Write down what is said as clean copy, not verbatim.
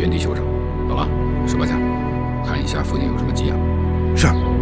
原地休整。走了，18家，看一下附近有什么迹象。 是。